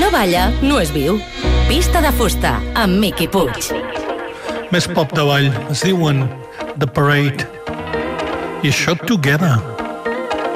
no balla, no és viu. Pista de fusta, amb Miqui Puig. Més pop de ball, es diuen The Parade i Shot Together.